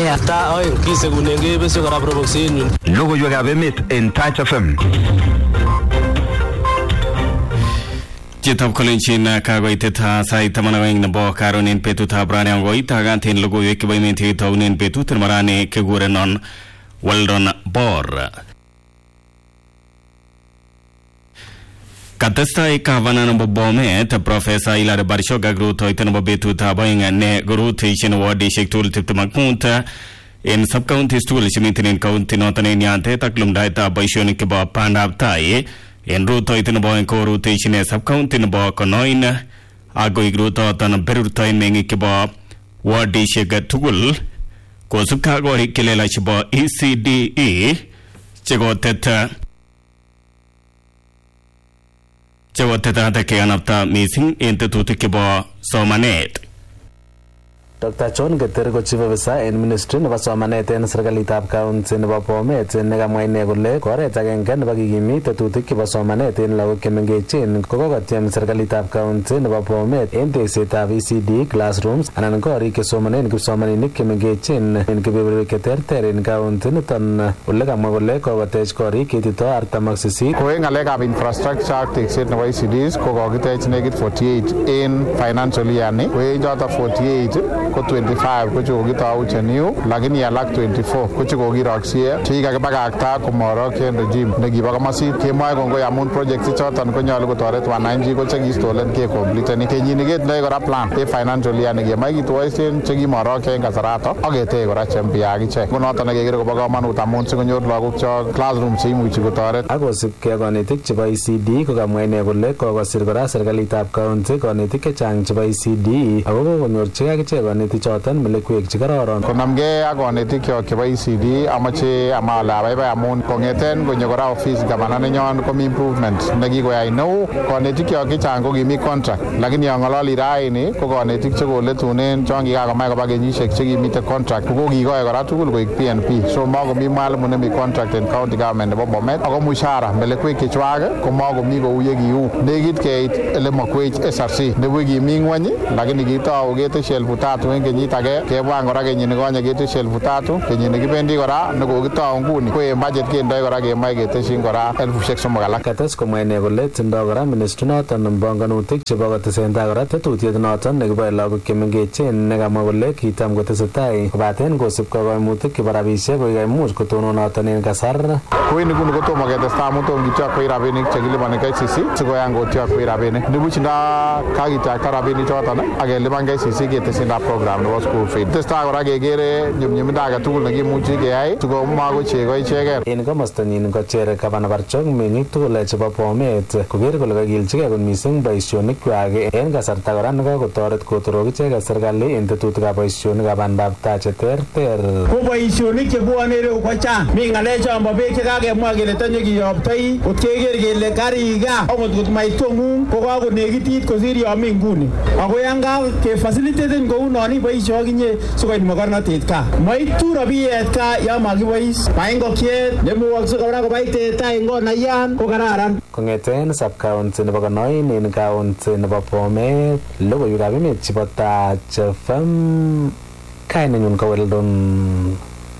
Kenya. Ta oeng kisegunenge besyo kora proboksenyu. Logoiwekab emet en Touch FM. Chitab kolenchin kagoitet sait 12 nebo karon en betutab rani angoit aganten logoiwek chebo emet ketounen betut marane kekurenon Weldon Bor. Katestai gavana nebo Bomet Professor Hilary Barishoga rutoito nebo betutab oeng ne rutoishin wardishek tugul 25 en sub-counties tugul chemiten en county noton en yantet ak lumdaetab boisionik chebo bandab tai. En rutoito nebo oeng ko rutoishin en sub-county nebo Konoin akoik rutoton berurtoen meng'ik chebo wardishek tugul kosubkei ak korik chelelach chebo ECDE chekotetat kekanapta missing en tetutik chebo somanet. Dr. John Keter ko chief officer en ministry nebo somanet en serikalitab county nebo Bomet nekamwa ine kole oret agenge nebo kikimit tetutik chebo somanet en lagok chemengechen kokokotyem serikalitab county nebo Bomet en teksetab ECD classrooms anan korik chesomanen kipsomaninik chemengechen en kebeberwek cheterter en county niton ole kamwa kole kokotech korik ketito 48. Ko en ng'alekab infrastructure ak tekset nebo ECDs ko kokitech nekit 48 en financial year ni. Ko en choto 48 ko 25 ko chekokitau chenew lakini alak 24 ko chekokiroksie chekikakibakakta komorok en regime nekibo komosit. Kemwoe kongoi amun projects choton konyolu kotoret wananchi ko chekistolen kecompleteni. Kenyini ketindoi kora plan en financial year nekemoi kituoisen chekimorok en kasarato ak ketech kora chempya akichek. Ko noton nekekere kobo komonut amun sikonyor lagokchok classroom cheimuchi kotoret. Ak kosubkei konetik chebo ECD ko kamwa ine kole kokosir kora serikalitab county konetik chechang chebo ECD ako kokonyorchigei akichek konetik choton melekwek chekororon. Konamgei ak konetikyok chebo ECD amache amale abaibai amun kong'eten konyo kora office gavana nenyon komi improvement nekikoyai neu. Konetikyok chechang ko kimi contract lakini yong'ololi raini ko konetik chekoletunen chon kikakomach koba kenyisiek chekimite contract ko kikoi kora tugul koik PNP. So makomi mwalimu nemi contract en county government nebo Bomet ako mushara melekwek chechwak ko makomi kou yekiu. Nekit keit ele makwech SRC nebo kimi ng'weny lakini kitou keteshi 3,000 en kenyit age kebwan kora kenyini konye keteshi 3,000 kenyini kibendi kora nekokitou nguni ko en budget kendoi kora kemoe keteshin kora 3,000 alak. Kates komwa ine kole tindoi kora ministry noton bongonutik chebo kotesentai kora tetutiet noton nekiboe lagok chemengechen nekamwa kole kitam kotesetai kobaten kosubkei koimutik chebo rabisiek ko kaimuch kotonon noton en kasar. Koini kuni kotomo ketestai amun tom kityokwei rabinik chekiliponi KCC sikoyan kotyokwei rabinik. Nibuch nda kakityakta rabinik choton ak kelipan KCC keteshin program nebo school fee. Testai kora kekere nyumnyumindo age tugul nekimuchi keyai sikomako chego ichegen. En komostanyin kochere gavana Barchok meng'ik tugul chebo Bomet koker kole kakilchigei kot missing boisionikwak en kasarta kora nekakotoret kotorok icheket serikali en tetutikab boisionikab bandab tai cheterter. Ko boisionik chebwone ireu kochang. Mi ng'alechon bo beek chekakemwa kele tanye kiyoptoi kot keker kele kariga akot kot maitong'ung ko kakonekitit kosir yomi nguni. Ako yanga ke facilitaten kou non iboishe akinye sikoit mokornotet kaa. Maitu rabiyet kaa ya makibois. Bai ngokiet nemuokse kora kobai teta en kot nayan ko kararan. Kong'eten sub-county nebo Konoin en county nebo Bomet logoiwekab emet chebo Touch FM kainenyun ko Weldon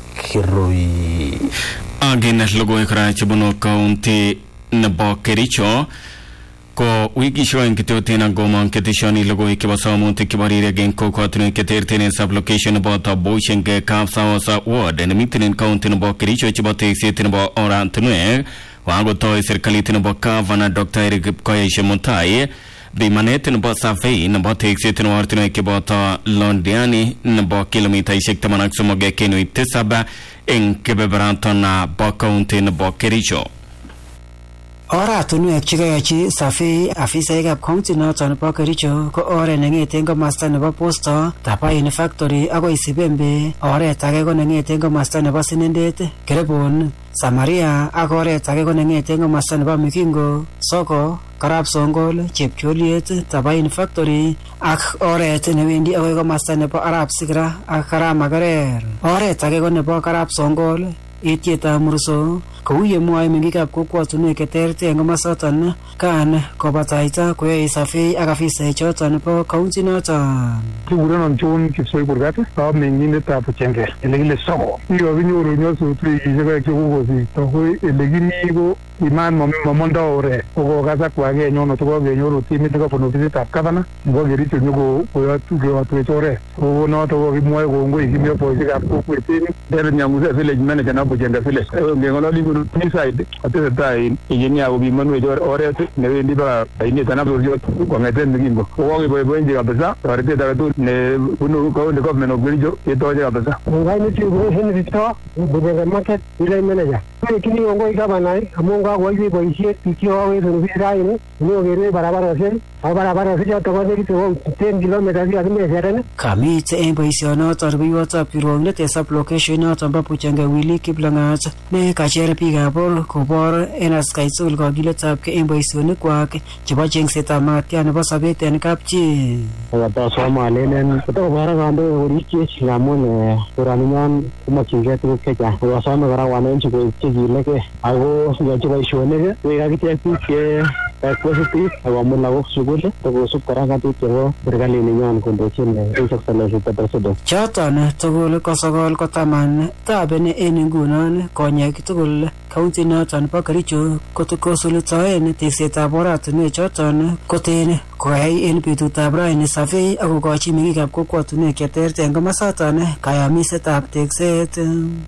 Kirui. Agin logoiwek kora chebunu county nebo Kericho ko wikishon kityotin ngomong ketishoni logoiwek chebo somutik chebo rirek en kokwotinwek cheterter en sublocation nebo Boshenge Kapsawosa ward nemiten en county nebo Kericho chebo tekset nebo oratinwek wakotoi serikalit nebo Gavana Dr. Eric Kipkoech Mutai bimanet nebo survey nebo tekset nebo oratinwek cheboto Londiani nebo kilomitaishek 13.7 en kebeberanton bo county nebo Kericho. Oratunwek chekayachi survey afisaekab county noton nebo Kericho ko oret neng'eten komasta nebo Posta Tabaini Factory akoi Sibembe, oret age ko neng'eten komasta nebo Sinendet Kerebon Samaria ak oret age ko neng'eten komasta nebo Mikingo Soko Karab Songol Chepcholiet Tabaini Factory ak oret newendi akoi komasta nebo Arab Sigra ak Karab Makerer. Oret age ko nebo Karab Songol Etietab Murso kou ye mwoe mengikab kokwotunwek cheterter eng komosoton kan kobataita koyoe safei ak afisaechoton bo kaunti noton. Kikurenon John Kipsoi Kurgat, a mengindetab Buchenge, ele kile Soko. Kinyoru nyosut wikishek aeng chekokosirto ko ele kimi ko iman mamondoi oret kokokasak wakenyon kokenyoru timit nekabunu ofisitab gavana nebo Kericho nyokeyotwech oret. Ko noto kokimwoe kongoi kimi boisikab kokwet Derek Nyanguse village manager nebo Buchenge village. Ngeng'ololi kuni side kotesetai engineer kopimonwech oret newendi baka ainet anan sosiot kong'eten Migingo. Kokokiboiboenchi kabisa toretet age tugul nebunu county government of Kericho ketoche kabisa. Kaimutik ko Henry Victor, Buchenge market village manager. Kini kongoi gavana amun kakoyai boisiet biik chekowekun ofis raini nyokerwech barabarosiek ako barabarosiek choto ko nekit 10 kilometers akimeseren. Kamit eng boisionoto rubeiwotab kirwokindet eng sublocation noton bo Buchenge Willy Kiplang'at ne kacher biikab boror kobor en askai tugul kakiletabkei eng boisionikwak chebo chengsetab makatiat nebo sobet en kapchi. Katosome alenen kotokobara kandoik korikyech ngamun koraninyon komokyingei tuguk chechang. Kasome kora wananchi koek chekilegei ako yoche boisionik koek akichek biik che positive akomuch lagok sukul tokosub kora ng'atutik chebo serikalit nenyon kondochin His Excellency the President. Choton tugul ko sokol ko taman tabeni en ngunon konyek tugul kaunti noton bo Kericho kosulitoen teksetab oratinwek choton koten koyai en betutab raini safei ak kokochi meng'ikab kokwotunwek cheterter eng komosoton kayamisetab tekset.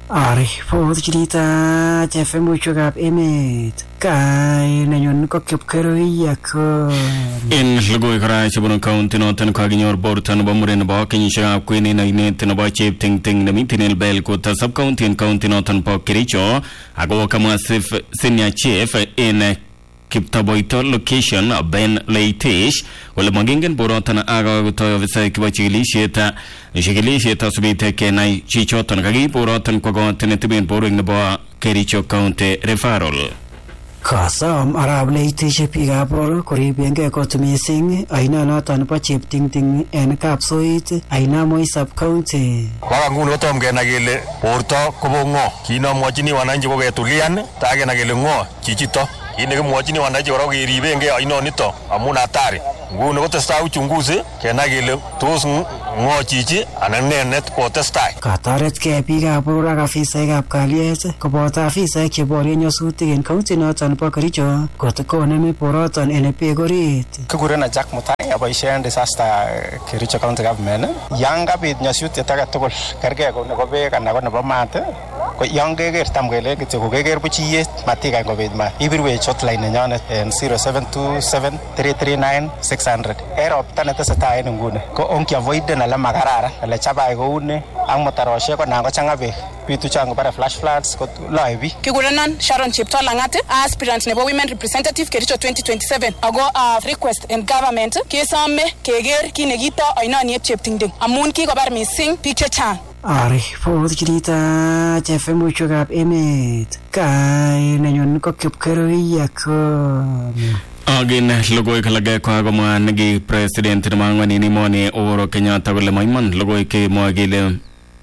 Aripot chirita chefemuchwekab emet kai nenyun ko Kipkerui ako en logoiwek kora chebunu kaunti noton kakinyor borto nebo muren nebo kenyisiekab kwenet ainet nebo Cheptingting nemiten Elbel kota subcounty en kaunti noton bo Kericho ako kamwa senior chief en Kiptaboito location Ben Leitish wale magingen borotan aga kutoi ofisa kibo chikilisiet asubite kenai chichoton kakiborotan kwa kontene tiben borwek nebo Kericho County Referral. Kasom Arab Leitish biikab boror koribengei kot missing aina noton bo Cheptingting en Kapsoit aina Moi sub-county. Baka nguni kotom kenai kele borto kobo ng'o. Kinomwochini wananchi koketulian takenai kele ng'o chichito. Kinekimwochini wananchi kora keribengei ainonito amun hatari. Nguni kotestai uchunguzi kenai kele tos ng'o chichi anan ne net kotestai. Katoretkei biikab boror ak afisaekab kalyet koboto afisaek cheborien nyasutik en kaunti noton bo Kericho konem boroton en beek orit. Kikurenon Jack Mutai aboisien disaster Kericho County Government. Yan kabit nyasutiet age tugul kergei ko nebo beek anan ko nebo maat ko yan keker tam kele kityo kokeker buchiyet matikany kobit maat ibirwech hotline nenyonet en 0727-339-600. Ropta netesetai en nguni ko onkiavoiden ale makararan ale chabai kouni ak motarosiek ko nan kochang'a beek bitu chango bara flash floods ko loe biik. Kikurenon Sharon Cheptoo Lang'at, aspirant nebo women representative Kericho 2027 ako request en government kesome keker kit nekito ainoniep Cheptingting amun kikobar missing biik chechang. Aripot chirita chefemuchwekab emet kai nenyun ko Kipkerui ako Agin logoiwek alak kokamwa neki president nebo ang'wan en emoni Uhuru Kenyatta kole maiman logoiwek kemwoe kele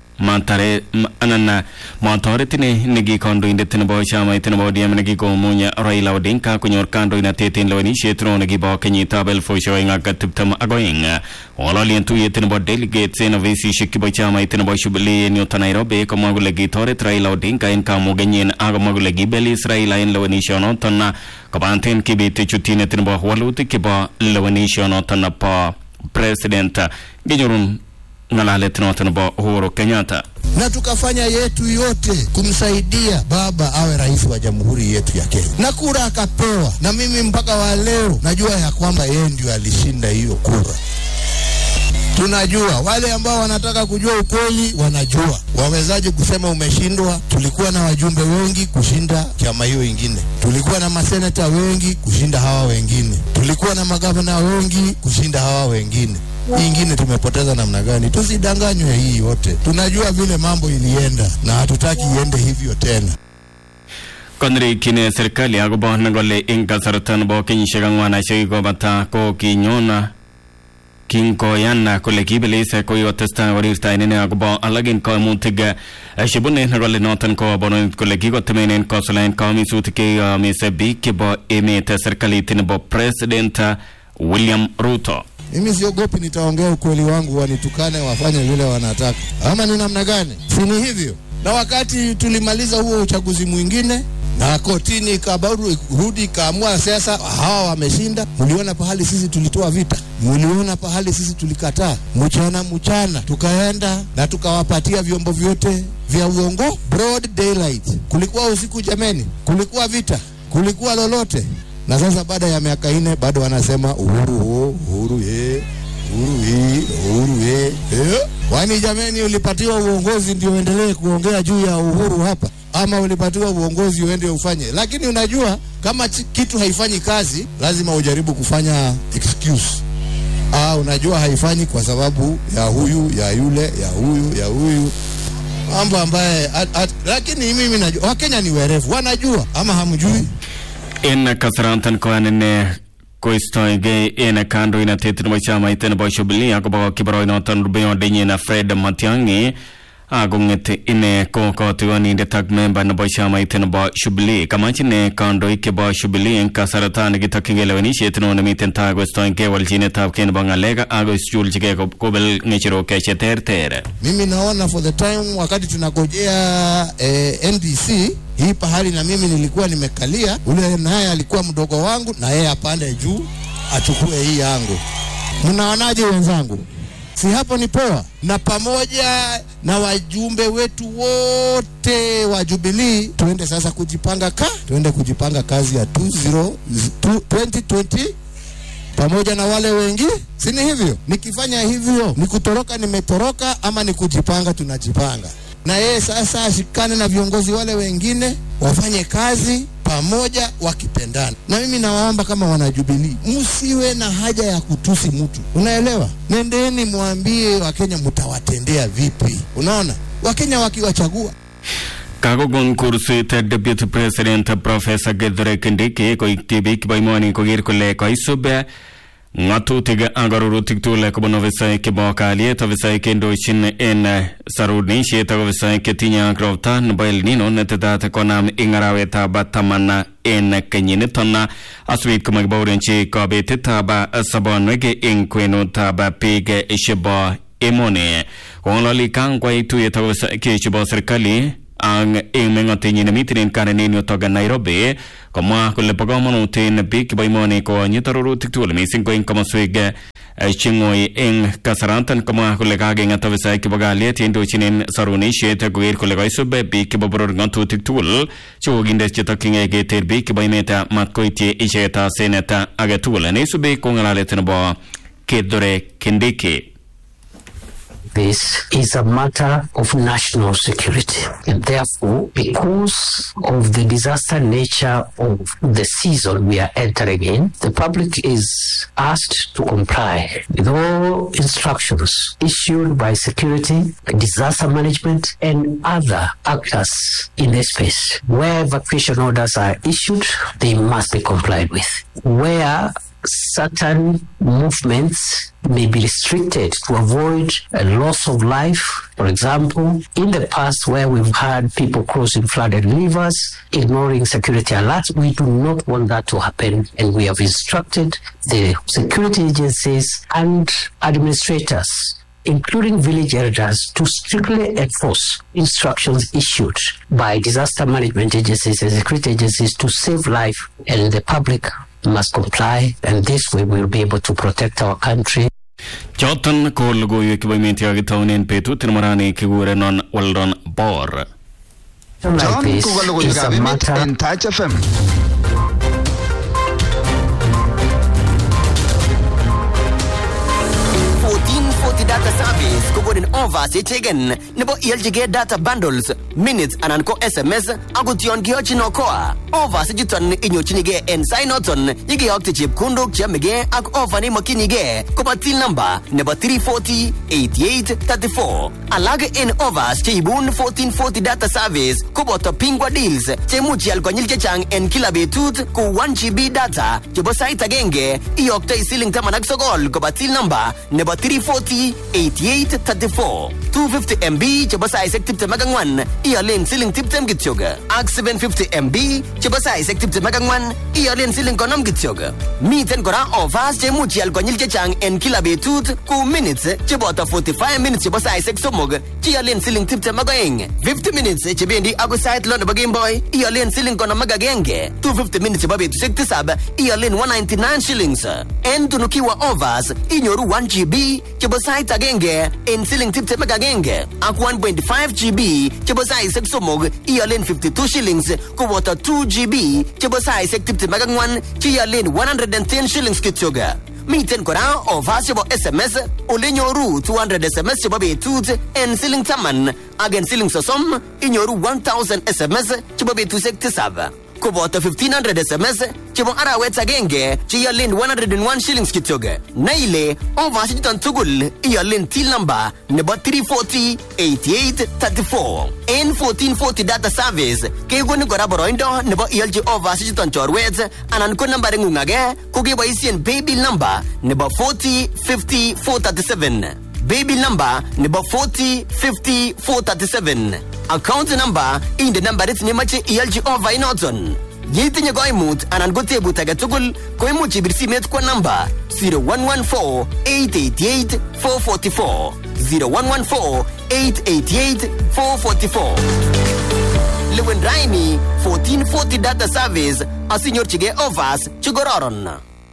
matoret neki kandoindet nebo chamait nebo ODM nekikomuny Raila Odinga konyor kandoinatet en lewenisiet nekibo kenyitab 2022. Ng'ololien tuyet nebo delegates en ofisisiek chebo chamait nebo Jubilee en yuton Nairobi komwa kole kitoret Raila Odinga en kamugenyin ak komwa kole kibelis Raila en lewenisionoton kobaten kibit chutyinet nebo walutik chebo lewenisionoton nebo president. Kinyorun ng'alalet noton nebo Uhuru Kenyatta. Na tukafanya yetu yote kumsaidia baba awe rais wa jamhuri yetu ya Kenya. Na kura akapewa. Na mimi mpaka wa leo najua ya kwamba yeye ndio alishinda hiyo kura. Tunajua wale ambao wanataka kujua ukweli wanajua. Wawezaje kusema umeshindwa? Tulikuwa na wajumbe wengi kushinda chama hiyo ingine. Tulikuwa na maseneta wengi kushinda hawa wengine. Tulikuwa na magavana wengi kushinda hawa wengine. Hii ingine tumepoteza namna gani? Tusidanganywe hii yote. Tunajua vile mambo ilienda na hatutaki iende hivyo tena. Kondri kine serikali agobo ngole inga saratan bo kenyisiek ang'wan chekikobata ko kinyona kinkoyan kole kibelis koyotesta warirta inene agobo alagin komutig shibune role noton ko bono kole kigotemenen kosolain kamisutik ke misebik kibo emet serikalit nebo President William Ruto. Mimi siogopi, nitaongea ukweli wangu, wanitukane wafanye vile wanataka. Ama ni namna gani? Si ni hivyo? Na wakati tulimaliza huo uchaguzi mwingine na kotini ikabarudi kaamua sasa hawa wameshinda, mliona pahali sisi tulitoa vita, mliona pahali sisi tulikataa, mchana tukaenda na tukawapatia vyombo vyote vya uongo, broad daylight. Kulikuwa usiku jameni, kulikuwa vita, kulikuwa lolote. Na sasa baada ya miaka 4 bado wanasema uhuru ye. Wani jameni, ulipatiwa uongozi ndio uendelee kuongea juu ya uhuru hapa, ama ulipatiwa uongozi uende ufanye? Lakini unajua kama kitu haifanyi kazi lazima ujaribu kufanya excuse. Unajua haifanyi kwa sababu ya huyu, ya yule, ya huyu. Mambo ambaye lakini mimi najua Wakenya ni werevu, wanajua ama hamjui. En kasarantan ko anene koistoige en kando ina tetin mo chama iten bo shubli agobo kibaro ina tan rubeyo denye na Fred Matiang'i agongete ine ko tiwani de tag member na bo chama iten bo shubli kamachine kando ike bo shubli en kasaratan gitakingele wani shetno na miten tago stoinge waljine tabken bangalega ago schulchige ko bel ngechiro keche tertere. Mimi naona for the time wakati tunagojea NDC hii pahali na mimi nilikuwa nimekalia, ule naye alikuwa mdogo wangu na yeye apande juu achukue hii yangu. Mnaonaje wenzangu? Si hapo ni poa? Na pamoja na wajumbe wetu wote wa Jubilee tuende sasa kujipanga kazi ya 2020 pamoja na wale wengi. Sini hivyo? Nikifanya hivyo ni kutoroka nimetoroka, ama ni kujipanga tunajipanga. Na yeye sasa ashikane na viongozi wale wengine wafanye kazi pamoja wakipendana. Na mimi nawaomba kama wana Jubilee, msiwe na haja ya kutusi mtu. Unaelewa? Nendeni muambie Wakenya mtawatendea vipi. Unaona? Wakenya wakiwachagua. Kagogon kursuit Deputy President Professor Kithure Kindiki ko iktibik baimoni ko girkole ko isube ngatutig agarurutik tule ko bono vesai ke bokali to vesai ke ndochin en sarudni sheta ko vesai ke tinya grota nobel nino netata konam ingaraweta batamana en kenyine tonna aswit ko magbaurenchi ko beteta ba sabonwege inkweno taba pige isheba emone konlali kangwa itu yeto ke chibo serikali ang mengotinyi na mitinin kanenyo toga Nairobi kama kule pagamonutin big baimoni ko nyitarurutik tule mising ko inkamaswig chingoi eng kasarantan kama kule kageng atavisa kibagali tindo chinin saruni sheta guir kule gaisube big baboror ngatutik tul choginde chetakinge geter big baimeta matkoiti isheta seneta agatula nesube kongalaletin bo Kithure Kindiki. This is a matter of national security, and therefore, because of the disaster nature of the season we are entering in, the public is asked to comply with all instructions issued by security, disaster management, and other actors in this space. Where evacuation orders are issued, they must be complied with. Where certain movements may be restricted to avoid a loss of life. For example, in the past where we've had people crossing flooded rivers, ignoring security alerts, we do not want that to happen, and we have instructed the security agencies and administrators, including village elders, to strictly enforce instructions issued by disaster management agencies and security agencies to save life, and the public must comply, and this way we'll be able to protect our country. Jotan ko lugoy kibamenti agitawnen petut marani kigure non waldon bor. John Kugalugoy Gabimit in Touch FM. 1440 data service kogonin offers ichegen nebo ialchige data bundles minutes anan ko SMS akot yon kiyochin okoa. Offers ichuton inyorchinige en sainoton yekiyokte chepkondok cheyamege ak offer neimokyinige koba till number nebo 3408834. Alak en offers cheibun 1440 data service koboto Pingwa deals chemuch ial konyil chechang en kila betut ko 1 GB data chebo sait agenge iyoktoi siling 19 koba till number nebo 3408834. 250 MB chebo saisek 24 ialen siling 20 kityog ak 750 MB chebo saisek 24 ialen siling 50 kityog. Miten kora offers chemuch ial konyil chechang en kila betut ku minutes cheboto 45 minutes chebo saisek 3 ialen siling 22. 50 minutes chebendi ako sait lo nebo Game Boy ialen siling 51. 250 minutes chebo betusiek 7 ialen 199 shillings. En tunukiwa offers inyoru 1 GB chebo sait agenge en siling 21 ak 1.5 GB chebo saisek 3 ialen 52 shillings koboto 2 GB chebo saisek 24 ialen 110 shillings kityog. Miten kora offers chebo SMS ole nyoru 200 SMS chebo betut en siling 10 ak en siling 30 inyoru 1000 SMS chebo betusiek 7 koboto 1500 SMS chebo arawet agenge ialen 101 shillings kityog. Na ile offers chuton tugul ialen till number nebo 3408834. En 1440 data service kegoni kora boroindo nebo ialchi offers chuton chorwet anan ko nambaring'ung age ko keboisien paybill number nebo 4050437. Paybill number nebo 4050437. Account number inde nambarit nemache ialchi offer inoton. Yetinye koimut anan ko tebut age tugul ko imuch ibir simet kwa namba 0114-888-444 0114-888-444. Lewen raini 1440 data service asinyorchige offers chikororon.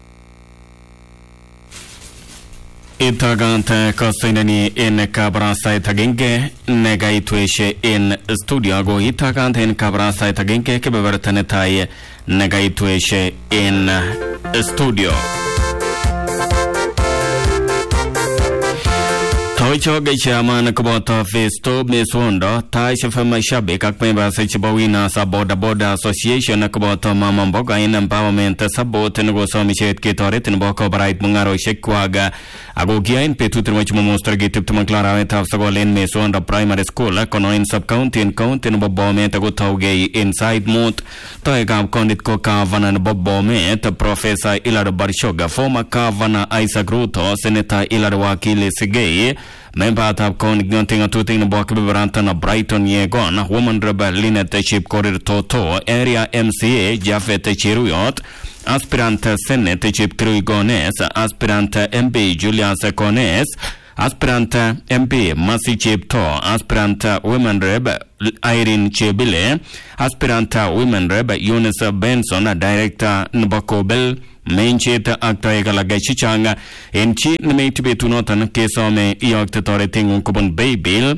Itaganta kasainani en kabrasa itagenge negaitweshe en studio go itaganta en kabrasa itagenge kebebertane tai negaitweshe en studio. Toicho gechaman kubota festo meswondo tai shafama shabe kakmeba sechibawina sa boda association kubota mama mboga in empowerment sabot ngo somishet kitoret nboko bright mungaro shekwaga agogia in petutri machmo monster gitip tumaklara etaf sagolen meswondo primary school kono in sub county in county nbobomet go tauge inside mot tai gam kondit ko kavana nbobomet professor Ilaro Barshoga former kavana Isaac Ruto senator Ilaro Wakili Sigei member of Conignoting a Tuting the Bok Biberantana Brighton Yegon, Woman Rebel Linet Chip Corridor Toto, Area MCA, Jafet Chiruyot, Aspirant Senate Chip Kruigones, Aspirant MP Julius Cones, Aspirant MP Masi Chip To, Aspirant Women Reb Irene Chebile, Aspirant Women Reb Eunice Benson, Director Nbakobel, Mencheta actor Galagachichanga, and Chi Nmate Tunotan, Kesome, York Torreting Kubun Bay Bill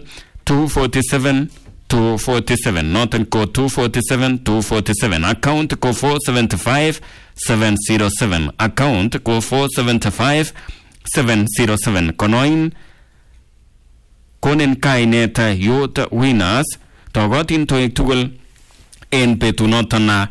247, Northern Code 247, account code 475707, account code 475707, Conoin Konen Kaineta Youth Winners, Togotin Toy Tugul, en Petunotana.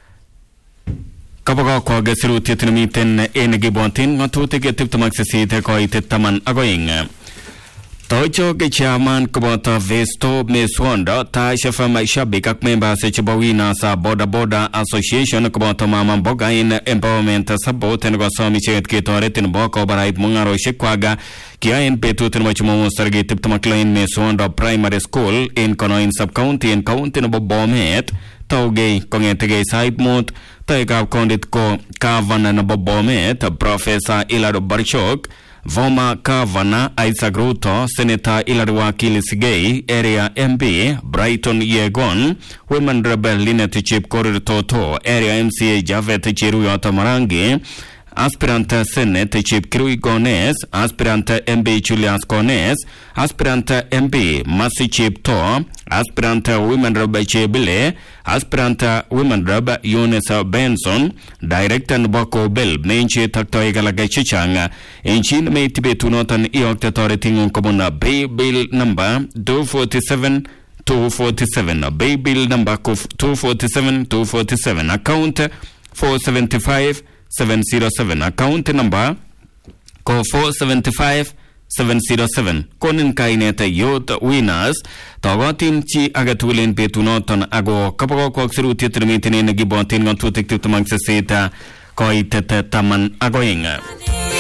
Kabaga kwa gasiru tietnumiten en gibontin ngatutik tiptamaksisite koitet taman agoing. Toicho gechaman kubota vesto meswanda ta shafama shabi kak member sechibawina sa boda association kubota mama mboga in empowerment support en gosomi chet kitoret in boko barait mungaro shekwaga kia en petut en machmo sargi tiptamaklain meswanda primary school in kono in sub county in county no bobomet tauge kongetege side mode taigab kondit ko kavana na bobomet professor Ilaro Barshok Voma Kavana Isaac Ruto, Senator Ilaro Wakili Sigei, Area MP, Brighton Yegon, Women Rebel Linet Chip Corridor Toto, Area MCA Javet Chiruyot Marangi, aspirant Senate Chepkirui Gones, aspirant MB Julius Gones, aspirant MB Masi Chepto, aspirant Women Rep Chebile, aspirant Women Rep Eunice Benson, director Boko Bell, Nenche Taktoy Galagachichang, Enchin May Tibetunotan Eok Authority Common Bay Bill number 247, Bay Bill number 247, account 475-707, account number 475-707. Konin kaineta youth winners, Togotin chi agatulin petunoton ago kapagok siruti termitinin nagibotin ng tutik tutumang sa sita koitet taman agoing.